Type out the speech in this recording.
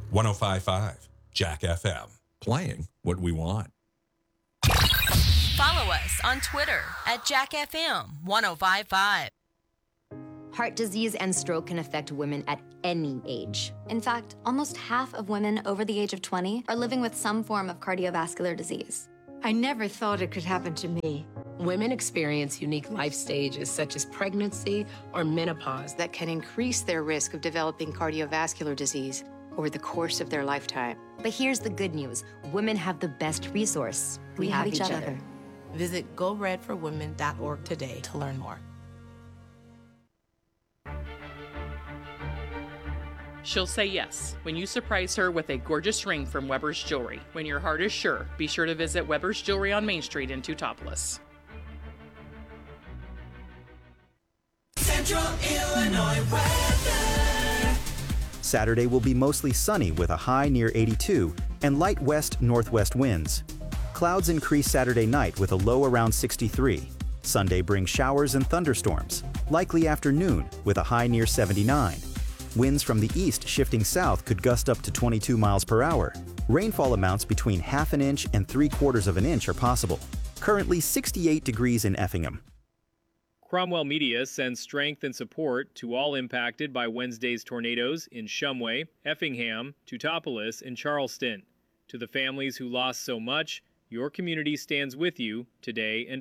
105.5 Jack FM. Playing what we want. Follow us on Twitter at JackFM 1055. Heart disease and stroke can affect women at any age. In fact, almost half of women over the age of 20 are living with some form of cardiovascular disease. I never thought it could happen to me. Women experience unique life stages such as pregnancy or menopause That can increase their risk of developing cardiovascular disease over the course of their lifetime. But here's the good news. Women have the best resource. We have each other. Visit GoRedForWomen.org today to learn more. She'll say yes when you surprise her with a gorgeous ring from Weber's Jewelry. When your heart is sure, be sure to visit Weber's Jewelry on Main Street in Teutopolis. Central Illinois weather. Saturday will be mostly sunny with a high near 82 and light west-northwest winds. Clouds increase Saturday night with a low around 63. Sunday brings showers and thunderstorms, likely afternoon with a high near 79. Winds from the east shifting south could gust up to 22 miles per hour. Rainfall amounts between ½ an inch and 3/4 of an inch are possible. Currently 68 degrees in Effingham. Cromwell Media sends strength and support to all impacted by Wednesday's tornadoes in Shumway, Effingham, Teutopolis, and Charleston. To the families who lost so much, your community stands with you today and